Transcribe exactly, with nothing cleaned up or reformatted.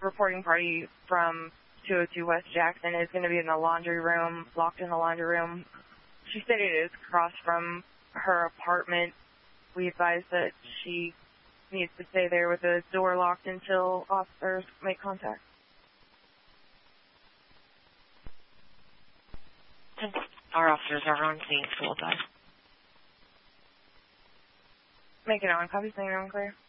reporting party from two oh two West Jackson is going to be in the laundry room, locked in the laundry room. She said it is across from her apartment. We advise that she needs to stay there with the door locked until officers make contact. Our officers are on scene full time. Make it on. Copy, saying on clear.